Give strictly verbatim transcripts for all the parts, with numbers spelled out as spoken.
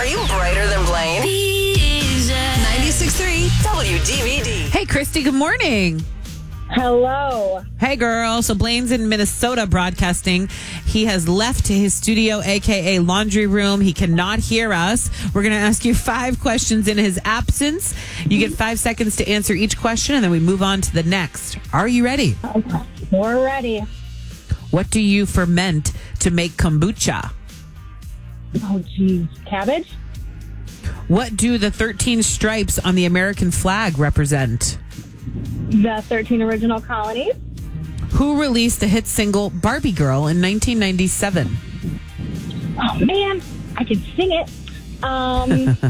Are you brighter than Blaine? ninety-six point three W D V D. Hey, Christy, good morning. Hello. Hey, girl. So Blaine's in Minnesota broadcasting. He has left his studio, a k a laundry room. He cannot hear us. We're going to ask you five questions in his absence. You get five seconds to answer each question, and then we move on to the next. Are you ready? Okay. We're ready. What do you ferment to make kombucha? Oh, geez. Cabbage? What do the thirteen stripes on the American flag represent? The thirteen original colonies? Who released the hit single Barbie Girl in nineteen ninety-seven? Oh, man. I can sing it. Um,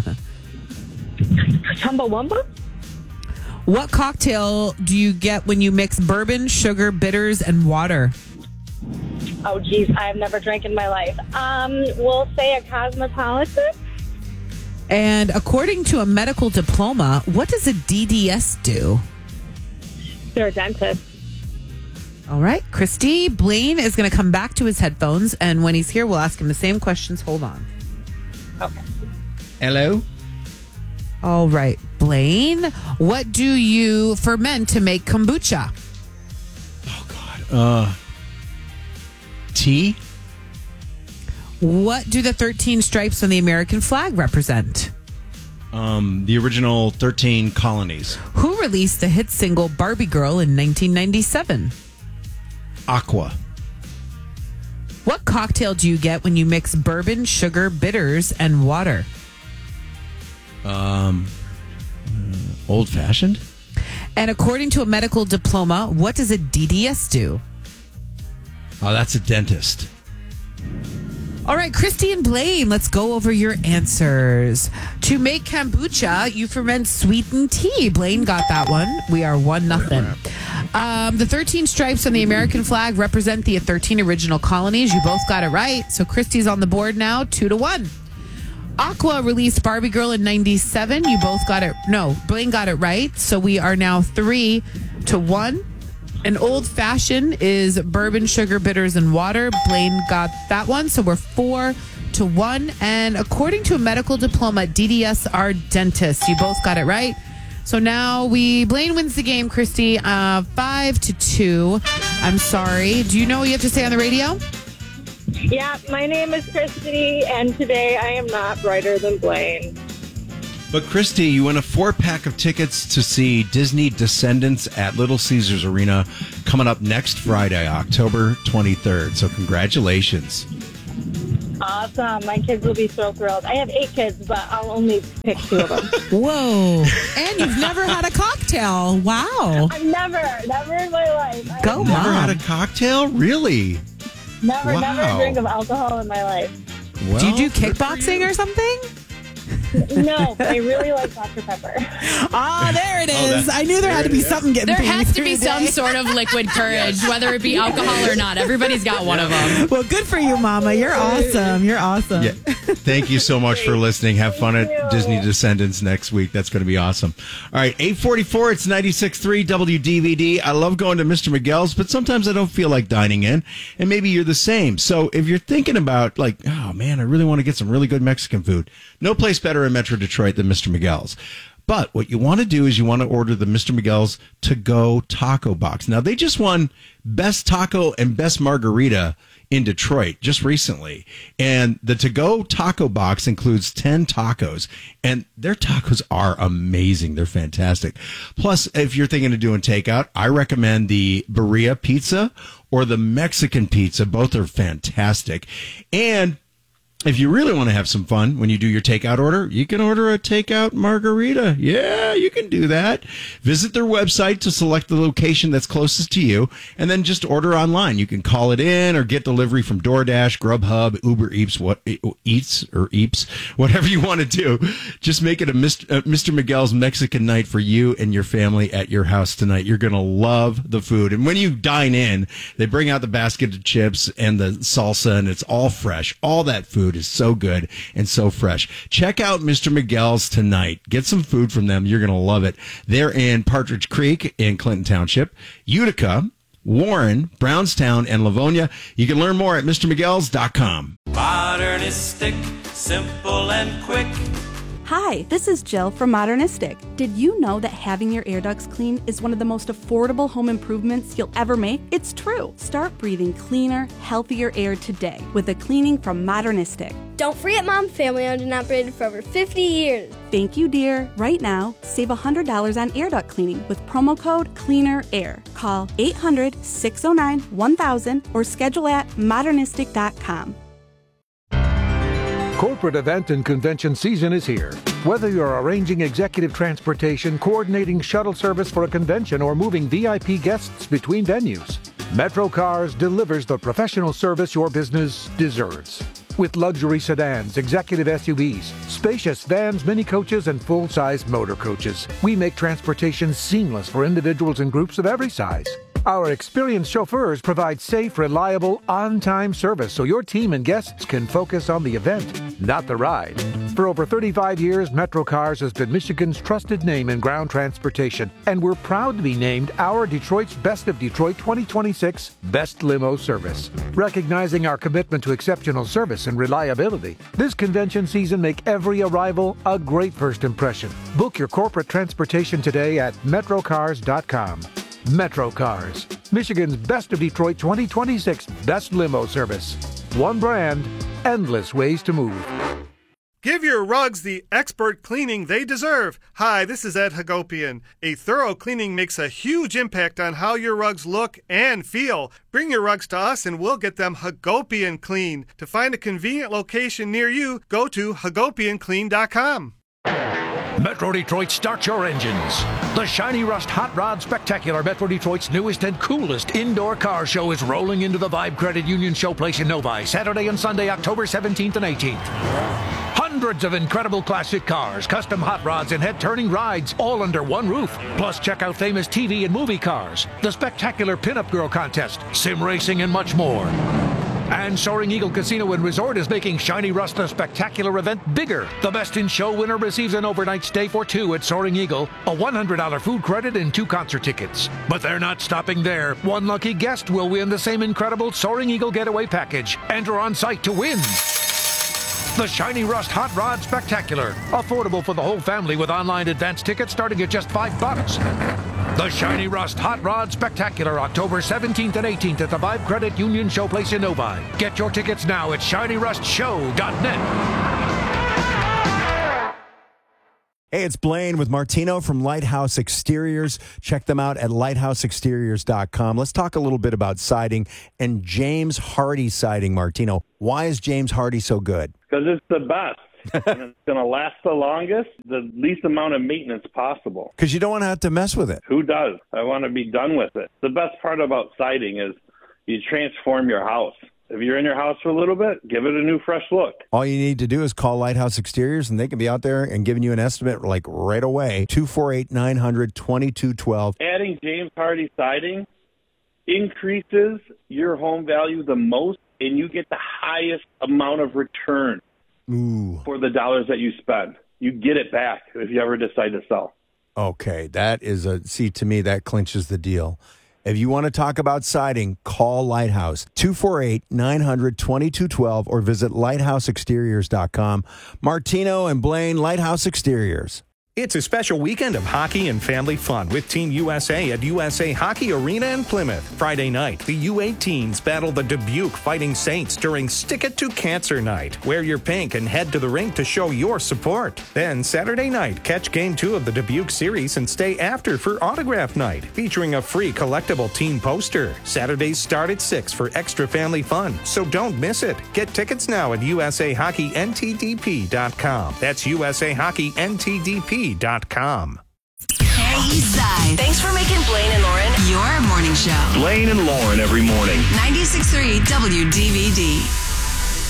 Chumbawamba? What cocktail do you get when you mix bourbon, sugar, bitters, and water? Oh, geez. I've never drank in my life. Um, we'll say a cosmopolitan? And according to a medical diploma, what does a D D S do? They're a dentist. All right, Christy, Blaine is going to come back to his headphones, and when he's here, we'll ask him the same questions. Hold on. Okay. Hello? All right, Blaine, what do you ferment to make kombucha? Oh, God. Uh, tea? What do the thirteen stripes on the American flag represent? Um, the original thirteen colonies. Who released the hit single Barbie Girl in nineteen ninety-seven? Aqua. What cocktail do you get when you mix bourbon, sugar, bitters, and water? Um, uh, old fashioned? And according to a medical diploma, what does a D D S do? Oh, that's a dentist. All right, Christy and Blaine, let's go over your answers. To make kombucha, you ferment sweetened tea. Blaine got that one. We are one nothing. Um, the thirteen stripes on the American flag represent the thirteen original colonies. You both got it right. So Christy's on the board now, two to one. Aqua released Barbie Girl in ninety-seven. You both got it. No, Blaine got it right. So we are now three to one. An old fashioned is bourbon, sugar, bitters, and water. Blaine got that one. So we're four to one. And according to a medical diploma, D D S are dentists. You both got it right. So now we, Blaine wins the game, Christy, uh, five to two. I'm sorry. Do you know what you have to say on the radio? Yeah, my name is Christy, and today I am not brighter than Blaine. But, Christy, you win a four-pack of tickets to see Disney Descendants at Little Caesars Arena coming up next Friday, October twenty-third. So congratulations. Awesome. My kids will be so thrilled. I have eight kids, but I'll only pick two of them. Whoa. And you've never had a cocktail. Wow. I've never, never in my life. I Go, Never Mom. had a cocktail? Really? Never, Wow. never a drink of alcohol in my life. Well, Do you do good for kickboxing you. or something? No, but I really like Doctor Pepper. Ah, there it Oh, is. that- I knew there had to be something getting There through has to through be the some day. sort of liquid courage, whether it be alcohol or not. Everybody's got one of them. Well, good for you, Mama. You're awesome. You're awesome. Yeah. Thank you so much for listening. Have fun at Thank you. Disney Descendants next week. That's going to be awesome. All right, eight forty-four, it's ninety-six point three W D V D. I love going to Mister Miguel's, but sometimes I don't feel like dining in, and maybe you're the same. So if you're thinking about, like, oh, man, I really want to get some really good Mexican food, no place better in Metro Detroit than Mister Miguel's. But what you want to do is you want to order the Mister Miguel's to-go taco box. Now, they just won Best Taco and Best Margarita in Detroit just recently. And the to-go taco box includes ten tacos. And their tacos are amazing. They're fantastic. Plus, if you're thinking of doing takeout, I recommend the Birria pizza or the Mexican pizza. Both are fantastic. And if you really want to have some fun when you do your takeout order, you can order a takeout margarita. Yeah, you can do that. Visit their website to select the location that's closest to you, and then just order online. You can call it in or get delivery from DoorDash, Grubhub, Uber Eats, what Eats or Eats, whatever you want to do. Just make it a Mister Uh, Mister Miguel's Mexican night for you and your family at your house tonight. You're going to love the food. And when you dine in, they bring out the basket of chips and the salsa, and it's all fresh. All that food is so good and so fresh. Check out Mister Miguel's tonight. Get some food from them. You're going to love it. They're in Partridge Creek in Clinton Township, Utica, Warren, Brownstown, and Livonia. You can learn more at Mr Miguels dot com. Modernistic, simple and quick. Hi, this is Jill from Modernistic. Did you know that having your air ducts clean is one of the most affordable home improvements you'll ever make? It's true. Start breathing cleaner, healthier air today with a cleaning from Modernistic. Don't forget, Mom, family owned and operated for over fifty years. Thank you, dear. Right now, save one hundred dollars on air duct cleaning with promo code CLEANERAIR. Call eight hundred, six oh nine, one thousand or schedule at modernistic dot com. Corporate event and convention season is here. Whether you're arranging executive transportation, coordinating shuttle service for a convention, or moving V I P guests between venues, Metro Cars delivers the professional service your business deserves. With luxury sedans, executive S U Vs, spacious vans, mini coaches, and full-size motor coaches, we make transportation seamless for individuals and groups of every size. Our experienced chauffeurs provide safe, reliable, on-time service so your team and guests can focus on the event, not the ride. For over thirty-five years, Metro Cars has been Michigan's trusted name in ground transportation, and we're proud to be named our Detroit's Best of Detroit twenty twenty-six Best Limo Service. Recognizing our commitment to exceptional service and reliability, this convention season make every arrival a great first impression. Book your corporate transportation today at metro cars dot com. Metro Cars, Michigan's Best of Detroit twenty twenty-six Best Limo Service. One brand, endless ways to move. Give your rugs the expert cleaning they deserve. Hi, this is Ed Hagopian. A thorough cleaning makes a huge impact on how your rugs look and feel. Bring your rugs to us and we'll get them Hagopian clean. To find a convenient location near you, go to hagopian clean dot com. Metro Detroit, start your engines. The Shiny Rust Hot Rod Spectacular, Metro Detroit's newest and coolest indoor car show, is rolling into the Vibe Credit Union Showplace in Novi, Saturday and Sunday, October seventeenth and eighteenth. Hundreds of incredible classic cars, custom hot rods, and head-turning rides, all under one roof. Plus, check out famous T V and movie cars, the spectacular Pinup Girl Contest, sim racing, and much more. And Soaring Eagle Casino and Resort is making Shiny Rust the spectacular event bigger. The Best in Show winner receives an overnight stay for two at Soaring Eagle, a one hundred dollars food credit, and two concert tickets. But they're not stopping there. One lucky guest will win the same incredible Soaring Eagle Getaway Package. Enter on site to win. The Shiny Rust Hot Rod Spectacular. Affordable for the whole family with online advance tickets starting at just five bucks. The Shiny Rust Hot Rod Spectacular, October seventeenth and eighteenth at the Vibe Credit Union Showplace in Novi. Get your tickets now at shiny rust show dot net. Hey, it's Blaine with Martino from Lighthouse Exteriors. Check them out at lighthouse exteriors dot com. Let's talk a little bit about siding and James Hardie siding, Martino. Why is James Hardie so good? Because it's the best. And it's going to last the longest, the least amount of maintenance possible. Because you don't want to have to mess with it. Who does? I want to be done with it. The best part about siding is you transform your house. If you're in your house for a little bit, give it a new, fresh look. All you need to do is call Lighthouse Exteriors, and they can be out there and giving you an estimate like right away. two four eight, nine hundred, twenty-two twelve. Adding James Hardie siding increases your home value the most, and you get the highest amount of return. Ooh. For the dollars that you spend. You get it back if you ever decide to sell. Okay, that is a, see, to me, that clinches the deal. If you want to talk about siding, call Lighthouse, two four eight, nine hundred, twenty-two twelve, or visit lighthouse exteriors dot com. Martino and Blaine, Lighthouse Exteriors. It's a special weekend of hockey and family fun with Team U S A at U S A Hockey Arena in Plymouth. Friday night, the U eighteens battle the Dubuque Fighting Saints during Stick It to Cancer Night. Wear your pink and head to the rink to show your support. Then Saturday night, catch game two of the Dubuque series and stay after for Autograph Night, featuring a free collectible team poster. Saturdays start at six for extra family fun, so don't miss it. Get tickets now at U S A Hockey N T D P dot com. That's U S A Hockey N T D P dot com. Hey, Eastside. Thanks for making Blaine and Lauren your morning show. Blaine and Lauren every morning. ninety-six point three W D V D.